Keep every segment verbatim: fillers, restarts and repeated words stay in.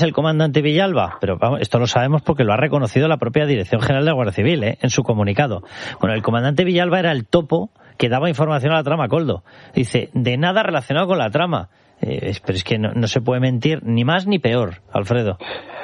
el comandante Villalba, pero vamos, esto lo sabemos porque lo ha reconocido la propia Dirección General de la Guardia Civil, ¿eh? En su comunicado. Bueno, el comandante Villalba era el topo que daba información a la trama Koldo. Dice, de nada relacionado con la trama. Eh, pero es que no, no se puede mentir ni más ni peor, Alfredo.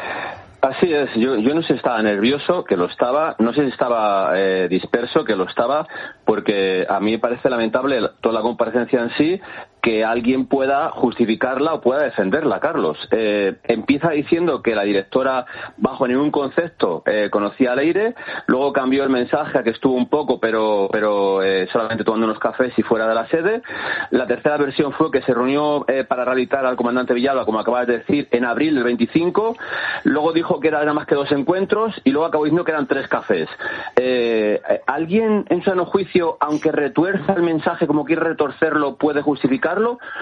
Así es, yo, yo no sé si estaba nervioso, que lo estaba, no sé si estaba eh, disperso, que lo estaba, porque a mí me parece lamentable toda la comparecencia en sí, que alguien pueda justificarla o pueda defenderla, Carlos. Eh, empieza diciendo que la directora, bajo ningún concepto, eh, conocía a Leire, luego cambió el mensaje a que estuvo un poco, pero pero eh, solamente tomando unos cafés y fuera de la sede. La tercera versión fue que se reunió eh, para rehabilitar al comandante Villalba, como acabas de decir, en abril del veinticinco, luego dijo que eran nada más que dos encuentros y luego acabó diciendo que eran tres cafés. Eh, ¿Alguien en su sano juicio, aunque retuerza el mensaje como quiere retorcerlo, puede justificarlo?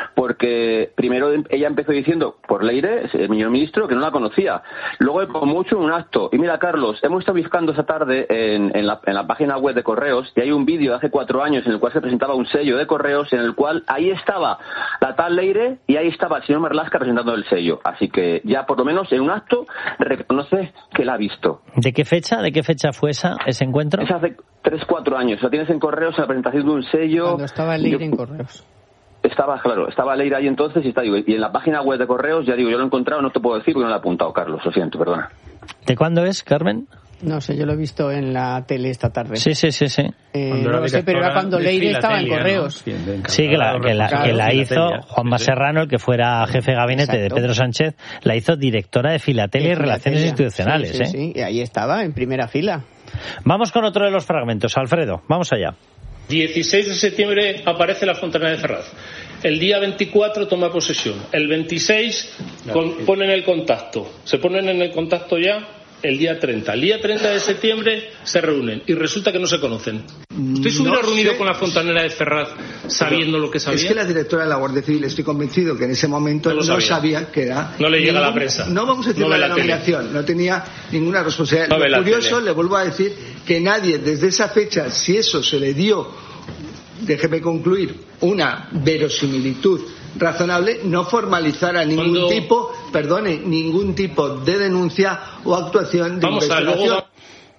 Porque primero ella empezó diciendo por Leire, el señor ministro, que no la conocía. Luego, como mucho, un acto. Y mira, Carlos, hemos estado buscando esta tarde en, en, la, en la página web de Correos y hay un vídeo de hace cuatro años en el cual se presentaba un sello de Correos en el cual ahí estaba la tal Leire y ahí estaba el señor Marlaska presentando el sello. Así que ya por lo menos en un acto reconoce que la ha visto. ¿De qué fecha? ¿De qué fecha fue esa, ese encuentro? Es hace tres, cuatro años. Lo tienes en Correos en la presentación de un sello. Cuando estaba Leire Yo... en Correos. Estaba, claro, estaba Leire ahí entonces y está, digo, y en la página web de Correos, ya digo, yo lo he encontrado, no te puedo decir porque no lo he apuntado, Carlos, lo siento, perdona. ¿De cuándo es, Carmen? No sé, yo lo he visto en la tele esta tarde. Sí, sí, sí, sí. Eh, no lo sé, pero era cuando Leire estaba en Correos. ¿No? Sí, que la, que la, que la hizo Juanma Serrano, el que fuera jefe de gabinete Exacto. de Pedro Sánchez, la hizo directora de Filatelia y Relaciones Institucionales. Sí, sí, ¿eh? sí, y ahí estaba, en primera fila. Vamos con otro de los fragmentos, Alfredo, vamos allá. dieciséis de septiembre aparece la Fontanera de Ferraz. El día veinticuatro toma posesión. El veintiséis con, ponen el contacto. Se ponen en el contacto ya el día treinta. El día treinta de septiembre se reúnen y resulta que no se conocen. ¿Usted se hubiera no reunido sé. con la Fontanera de Ferraz sabiendo Pero lo que sabía? Es que la directora de la Guardia Civil, estoy convencido que en ese momento no, no sabía. sabía que era... No le llega ningún, a la prensa. No vamos a decir no la, la nominación, no tenía ninguna responsabilidad. No lo curioso, le vuelvo a decir, que nadie desde esa fecha, si eso se le dio, déjeme concluir, una verosimilitud razonable, no formalizara ningún Cuando... tipo, perdone, ningún tipo de denuncia o actuación de Vamos investigación. A, luego...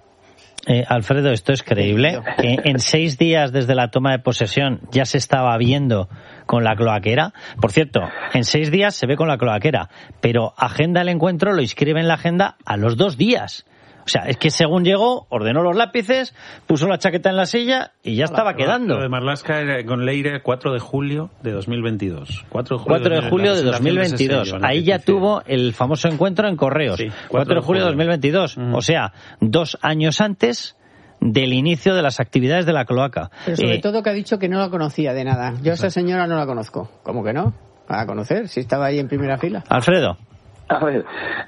eh, Alfredo, esto es creíble. Que en seis días desde la toma de posesión ya se estaba viendo con la cloaquera. Por cierto, en seis días se ve con la cloaquera, pero agenda el encuentro, lo inscribe en la agenda a los dos días. O sea, es que según llegó, ordenó los lápices, puso la chaqueta en la silla y ya estaba quedando. Lo de Marlaska era con Leire cuatro de julio de dos mil veintidós. cuatro de julio de dos mil veintidós. Ahí ya tuvo el famoso encuentro en Correos. Sí, cuatro de julio de dos mil veintidós. Uh-huh. O sea, dos años antes del inicio de las actividades de la cloaca. Pero sobre eh, todo que ha dicho que no la conocía de nada. Yo a esa señora no la conozco. ¿Cómo que no? ¿A conocer? Si estaba ahí en primera fila. Alfredo. A ver,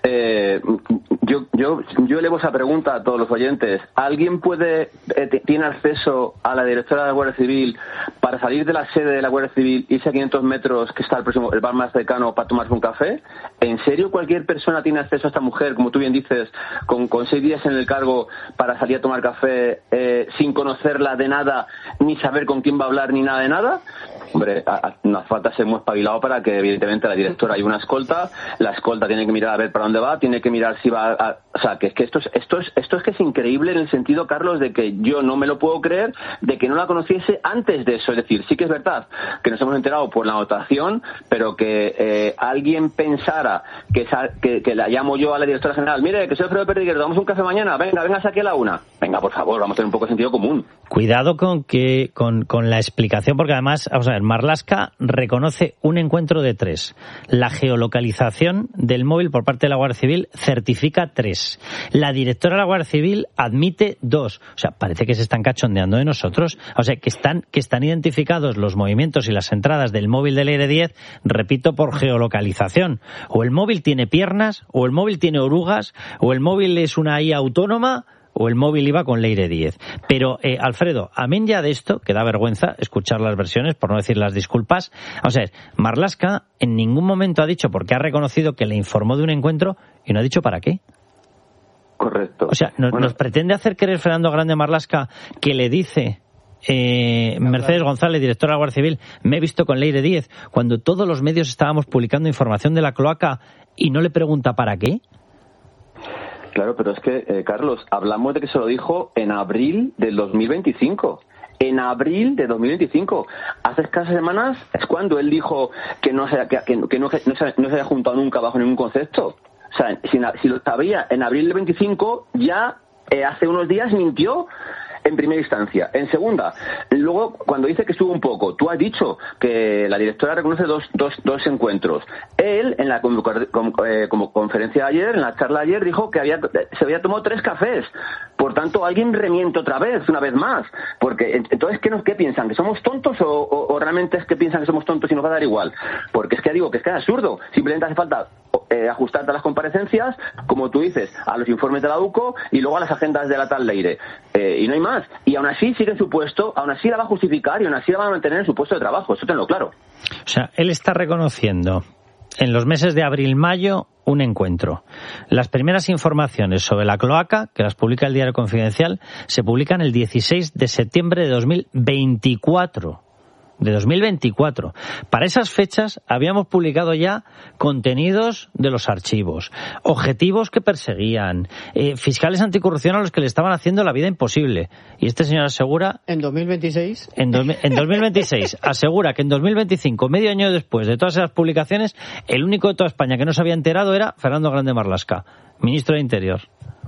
eh, yo, yo, yo elevo esa pregunta a todos los oyentes. ¿Alguien puede, eh, tiene acceso a la directora de la Guardia Civil para salir de la sede de la Guardia Civil, irse a quinientos metros, que está el próximo, el bar más cercano, para tomarse un café? ¿En serio cualquier persona tiene acceso a esta mujer, como tú bien dices, con, con seis días en el cargo para salir a tomar café eh, sin conocerla de nada, ni saber con quién va a hablar, ni nada de nada? Hombre, no hace falta ser muy espabilado para que, evidentemente, la directora hay una escolta, la escolta tiene que mirar a ver para dónde va, tiene que mirar si va a... O sea, que es que esto es, esto es, esto es que es increíble en el sentido, Carlos, de que yo no me lo puedo creer de que no la conociese antes de eso. Es decir, sí que es verdad que nos hemos enterado por la anotación, pero que eh, alguien pensara que, que, que la llamo yo a la directora general, mire, que soy Alfredo Perdiguero, damos un café mañana, venga, venga, aquí a la una. Venga, por favor, vamos a tener un poco de sentido común. Cuidado con que con, con la explicación, porque además, vamos a ver, Marlaska reconoce un encuentro de tres. La geolocalización del móvil por parte de la Guardia Civil certifica tres. La directora de la Guardia Civil admite dos. O sea, parece que se están cachondeando de nosotros. O sea, que están, que están identificados los movimientos y las entradas del móvil del Leire diez, repito, por geolocalización. O el móvil tiene piernas, o el móvil tiene orugas, o el móvil es una I A autónoma, o el móvil iba con Leire diez. Pero, eh, Alfredo, amén ya de esto, que da vergüenza escuchar las versiones, por no decir las disculpas. O sea, Marlaska en ningún momento ha dicho, porque ha reconocido que le informó de un encuentro y no ha dicho para qué. Correcto. O sea, nos, bueno. nos pretende hacer creer Fernando Grande Marlaska que le dice eh, Mercedes González, directora de la Guardia Civil, me he visto con Leire Díez, cuando todos los medios estábamos publicando información de la cloaca y no le pregunta para qué? Claro, pero es que, eh, Carlos, hablamos de que se lo dijo en abril del dos mil veinticinco. En abril de dos mil veinticinco. Hace escasas semanas es cuando él dijo que no se, que, que no, no, se, no se había juntado nunca bajo ningún concepto. O sea, si, si lo sabía en abril del veinticinco, ya eh, hace unos días mintió en primera instancia. En segunda, luego, cuando dice que estuvo un poco, tú has dicho que la directora reconoce dos, dos, dos encuentros. Él, en la como, eh, como conferencia de ayer, en la charla de ayer, dijo que había, se había tomado tres cafés. Por tanto, alguien remiente otra vez, una vez más. Porque, entonces, ¿qué, nos, qué piensan? ¿Que somos tontos o, o, o realmente es que piensan que somos tontos y nos va a dar igual? Porque es que digo que es que es absurdo. Simplemente hace falta eh, ajustarte a las comparecencias, como tú dices, a los informes de la U C O y luego a las agendas de la tal Leire. Eh, y no hay más. Y aún así sigue en su puesto, aún así la va a justificar y aún así la va a mantener en su puesto de trabajo. Eso tenlo claro. O sea, él está reconociendo en los meses de abril-mayo un encuentro. Las primeras informaciones sobre la cloaca, que las publica el Diario Confidencial, se publican el dieciséis de septiembre de dos mil veinticuatro. De dos mil veinticuatro. Para esas fechas habíamos publicado ya contenidos de los archivos, objetivos que perseguían, eh, fiscales anticorrupción a los que le estaban haciendo la vida imposible. Y este señor asegura... ¿En dos mil veintiséis? En, do, en dos mil veintiséis. Asegura que en dos mil veinticinco, medio año después de todas esas publicaciones, el único de toda España que no se había enterado era Fernando Grande Marlaska, ministro de Interior.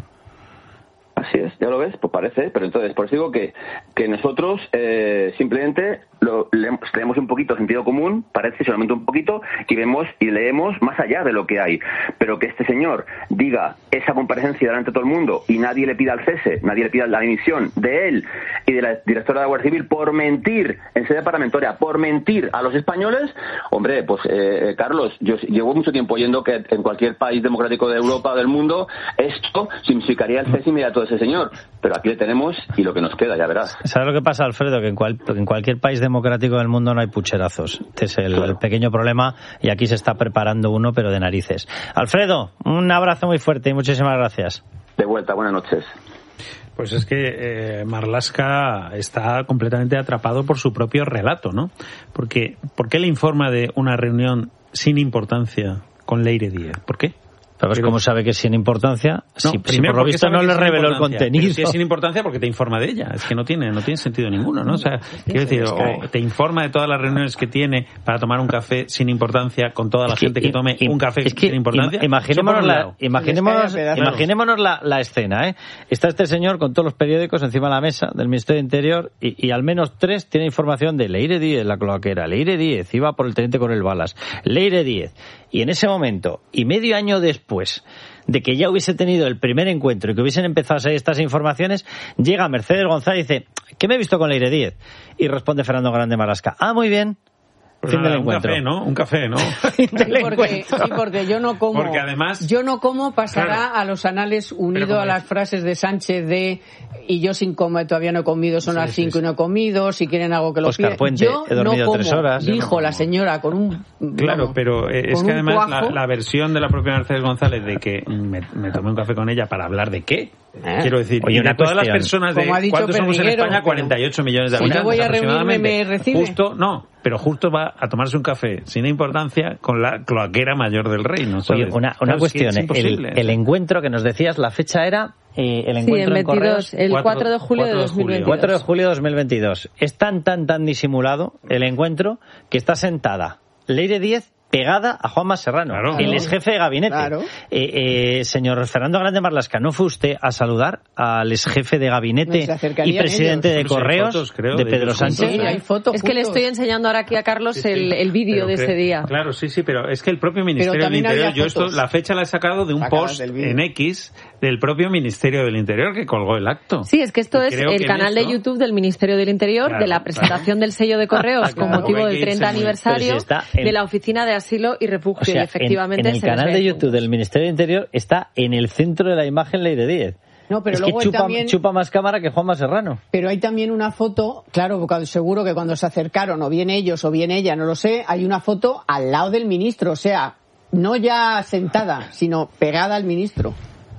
Así es, ya lo ves, pues parece, pero entonces, por eso digo que, que nosotros eh, simplemente lo, leemos, tenemos un poquito de sentido común, parece solamente un poquito, y vemos y leemos más allá de lo que hay. Pero que este señor diga esa comparecencia delante de todo el mundo y nadie le pida el cese, nadie le pida la dimisión de él y de la directora de la Guardia Civil por mentir en sede parlamentaria, por mentir a los españoles, hombre, pues eh, Carlos, yo llevo mucho tiempo oyendo que en cualquier país democrático de Europa o del mundo esto significaría el cese inmediato de ese señor, pero aquí le tenemos y lo que nos queda, ya verás. ¿Sabes lo que pasa, Alfredo? Que en, cual, en cualquier país democrático del mundo no hay pucherazos. Este es el, claro. el pequeño problema y aquí se está preparando uno, pero de narices. Alfredo, un abrazo muy fuerte y muchísimas gracias. De vuelta, buenas noches. Pues es que eh, Marlaska está completamente atrapado por su propio relato, ¿no? Porque, ¿por qué le informa de una reunión sin importancia con Leire Díez? ¿Por qué? ¿Sabes cómo sabe que es sin importancia? No, si, primero, si por lo visto no le reveló el contenido. Pero si es sin importancia porque te informa de ella. Es que no tiene no tiene sentido ninguno, ¿no? O sea, quiero decir, o te informa de todas las reuniones que tiene para tomar un café sin importancia con toda la es gente que, que tome y, un café es que, sin importancia. Imaginémonos, la, imaginémonos, imaginémonos la, la escena, ¿eh? Está este señor con todos los periódicos encima de la mesa del Ministerio de Interior y, y al menos tres tiene información de Leire Díez, la cloaquera. Leire Díez iba por el teniente coronel Balas. Leire Díez. Y en ese momento, y medio año después de que ya hubiese tenido el primer encuentro y que hubiesen empezado a salir estas informaciones, llega Mercedes González y dice, ¿qué me he visto con Leire Díez? Y responde Fernando Grande Marlaska, ah, muy bien. Pues fin nada, del encuentro. Un café, ¿no? Un café, ¿no? Sí, porque, sí, porque yo no como. Porque además. Yo no como pasará claro, a los anales unido a las frases de Sánchez de y yo sin comer todavía no he comido, son sí, las cinco sí, sí. y no he comido, si quieren algo que lo Oscar piden. Puente, yo he dormido no como, tres horas. dijo no como. la señora con un. Claro, vamos, pero es que además cuajo, la, la versión de la propia Mercedes González de que me, me tomé un café con ella para hablar de qué. ¿Eh? Quiero decir, Oye, y una de todas cuestión. las personas de ¿cuántos somos en España? cuarenta y ocho millones de si habitantes. Si yo voy a reunirme, me recibe. Justo, no, pero justo va a tomarse un café sin importancia con la cloaquera mayor del reino. Oye, una, una cuestión, es el, el encuentro que nos decías, la fecha era eh, el encuentro sí, el, en Correos. El cuatro de julio de dos mil veintidós. cuatro de julio de dos mil veintidós. Es tan, tan, tan disimulado el encuentro que está sentada Leire Díez pegada a Juanma Serrano, claro, el ex jefe de gabinete. Claro. Eh, eh, señor Fernando Grande Marlaska, ¿no fue usted a saludar al ex jefe de gabinete y presidente ellos. de Correos fotos, creo, de de Pedro Sánchez? Sí, hay fotos. Es que le estoy enseñando ahora aquí a Carlos sí, sí, el, el vídeo de ese día. Claro, sí, sí, pero es que el propio Ministerio del Interior, yo esto, la fecha la he sacado de un Sacadas post en X del propio Ministerio del Interior que colgó el acto. Sí, es que esto es el canal de YouTube del Ministerio del Interior, claro, de la presentación claro. del sello de Correos con claro, motivo del treinta aniversario si en... de la Oficina de Asilo y Refugio. O sea, y efectivamente en, en el canal de YouTube del Ministerio del Interior está en el centro de la imagen Leire Díez. No, pero es luego que chupa, también... chupa más cámara que Juanma Serrano. Pero hay también una foto, claro, seguro que cuando se acercaron, o bien ellos o bien ella, no lo sé, hay una foto al lado del ministro, o sea, no ya sentada, sino pegada al ministro.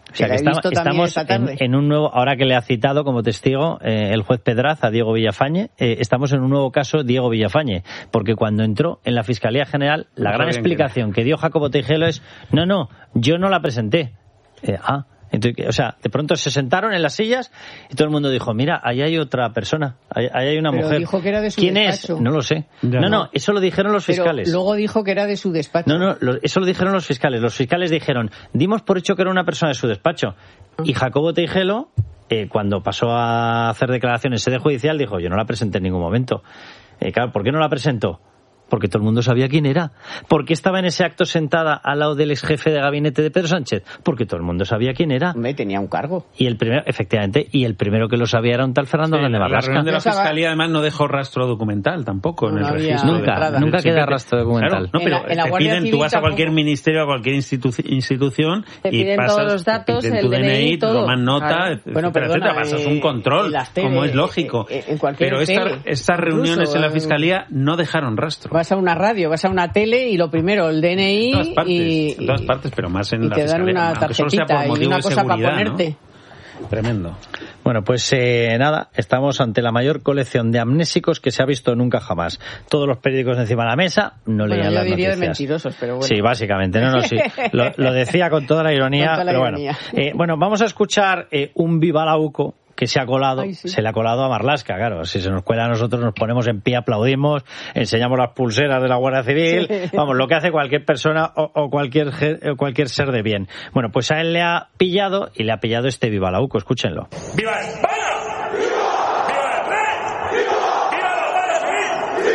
O sea que, que está, estamos en, en un nuevo, ahora que le ha citado como testigo eh, el juez Pedraz a Diego Villafañe, eh, estamos en un nuevo caso Diego Villafañe, porque cuando entró en la Fiscalía General, la no gran explicación que dio Jacobo Teijelo es, no, no, yo no la presenté. Eh, ah, entonces, o sea, de pronto se sentaron en las sillas y todo el mundo dijo, mira, ahí hay otra persona, ahí, ahí hay una Pero mujer. Dijo que era de su ¿Quién despacho. es? No lo sé. Ya no, no, no, eso lo dijeron los fiscales. Pero luego dijo que era de su despacho. No, no, lo, eso lo dijeron los fiscales. Los fiscales dijeron, dimos por hecho que era una persona de su despacho. Y Jacobo Teijelo, eh, cuando pasó a hacer declaraciones en sede judicial, dijo, yo no la presenté en ningún momento. Eh, claro, ¿por qué no la presentó? Porque todo el mundo sabía quién era. ¿Por qué estaba en ese acto sentada al lado del ex jefe de gabinete de Pedro Sánchez? Porque todo el mundo sabía quién era. Hombre, tenía un cargo. Y el primero, efectivamente, y el primero que lo sabía era un tal Fernando sí, Grande Marlaska. La reunión de la Fiscalía además no dejó rastro documental tampoco no, en el registro. Nunca, de... nunca queda rastro documental. Claro, no, pero en la, en la te piden, tú vas a cualquier ministerio, a cualquier institu institución te y pasas todos los datos, te el tu D N I, todo. toman nota, claro. etcétera, bueno, perdona, etcétera, pasas un control, tele, como es lógico. En, en cualquier pero esta, tele, estas reuniones incluso, en la Fiscalía no dejaron rastro. Vas a una radio, vas a una tele y lo primero, el D N I en todas partes, y, en todas partes, pero más en y la te dan Fiscalía, una tarjetita y una cosa para ponerte. ¿no? Tremendo. Bueno, pues eh, nada, estamos ante la mayor colección de amnésicos que se ha visto nunca jamás. Todos los periódicos encima de la mesa no bueno, leían yo las diría noticias. De mentirosos, pero bueno. Sí, básicamente, no, no, sí. Lo, lo decía con toda la ironía, toda la pero ironía. bueno. Eh, bueno, vamos a escuchar eh, un Viva la U C O que se ha colado, Ay, sí. se le ha colado a Marlaska, claro. Si se nos cuela a nosotros, nos ponemos en pie, aplaudimos, enseñamos las pulseras de la Guardia Civil, sí. Vamos, lo que hace cualquier persona o, o cualquier o cualquier ser de bien. Bueno, pues a él le ha pillado, y le ha pillado este Viva la U C O, escúchenlo. ¡Viva España! ¡Viva! ¡Viva el rey! ¡Viva! ¡Viva la Guardia Civil!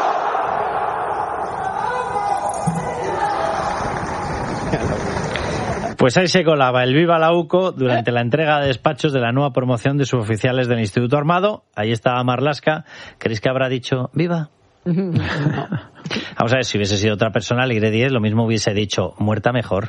Pues ahí se colaba el Viva la U C O durante la entrega de despachos de la nueva promoción de suboficiales del Instituto Armado. Ahí estaba Marlaska. ¿Creéis que habrá dicho viva? No. Vamos a ver, si hubiese sido otra persona, Leire Díez lo mismo hubiese dicho muerta mejor.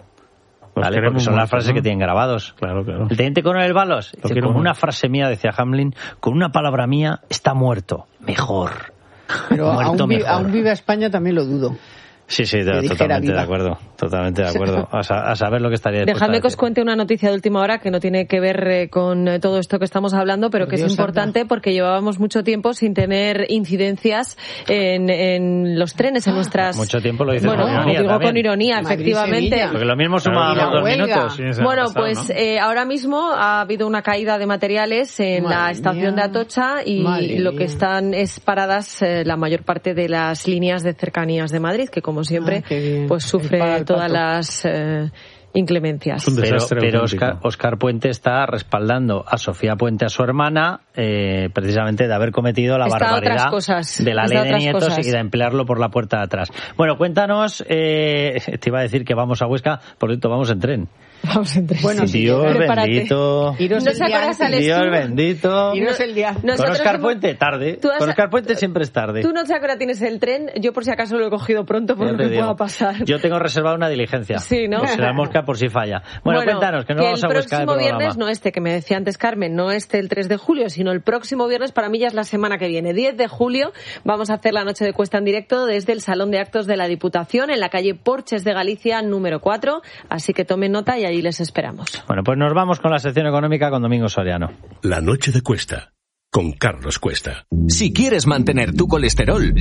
¿Vale? Porque son las frases, ¿no?, que tienen grabados. Claro, claro. El teniente coronel Balos, dice, con una frase mía, decía Hamlin, con una palabra mía, está muerto. Mejor. Pero muerto a, un, mejor. a un Viva España también lo dudo. Sí, sí, totalmente de acuerdo, totalmente de acuerdo. A, sa a saber lo que estaría dispuesto. Dejadme que os cuente una noticia de última hora que no tiene que ver eh, con eh, todo esto que estamos hablando, pero que Dios es importante, porque llevábamos mucho tiempo sin tener incidencias en, en los trenes, en nuestras... Mucho tiempo lo dices bueno, con ironía. Digo también. con ironía, efectivamente. Porque lo mismo suma claro, dos huelga. minutos. Sí, bueno, pasado, pues ¿no? eh, ahora mismo ha habido una caída de materiales en Madre la estación mía. de Atocha y Madre lo que mía. están es paradas eh, la mayor parte de las líneas de cercanías de Madrid, que como siempre, Ay, pues sufre todas las eh, inclemencias. Pero, pero Oscar, Oscar Puente está respaldando a Sofía Puente, a su hermana, eh, precisamente de haber cometido la Está barbaridad cosas, de la ley de nietos cosas. y de emplearlo por la puerta de atrás. Bueno, cuéntanos, eh, te iba a decir que vamos a Huesca, por cierto, vamos en tren. Vamos entre Bueno, sí. Dios Prepárate. bendito. Iros ¿No el se día acuerdas, antes. Alex? Dios tú- bendito. Iros el día. Con Nosotros Oscar hemos- Puente, tarde. Tú has- Con Oscar Puente siempre es tarde. Tú no sé a qué hora tienes el tren, yo por si acaso lo he cogido pronto por Ya lo te que digo. pueda pasar. Yo tengo reservada una diligencia. Sí, ¿no? Pues se la mosca por si falla. Bueno, cuéntanos, que no vamos a el buscar el próximo programa. viernes, no este que me decía antes Carmen, no este el tres de julio, sino el próximo viernes, para mí ya es la semana que viene, diez de julio, vamos a hacer la noche de Cuesta en directo desde el Salón de Actos de la Diputación en la calle Porches de Galicia número cuatro, así que tomen nota y allí les esperamos. Bueno, pues nos vamos con la sección económica con Domingo Soriano. La noche de Cuesta, con Carlos Cuesta. Si quieres mantener tu colesterol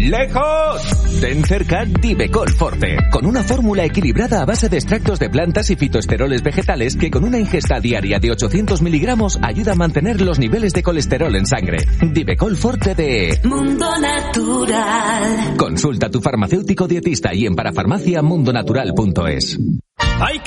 lejos, ten cerca Divecol Forte, con una fórmula equilibrada a base de extractos de plantas y fitoesteroles vegetales que con una ingesta diaria de ochocientos miligramos ayuda a mantener los niveles de colesterol en sangre. Divecol Forte de Mundo Natural. Consulta a tu farmacéutico dietista y en parafarmacia mundonatural punto es. Hay que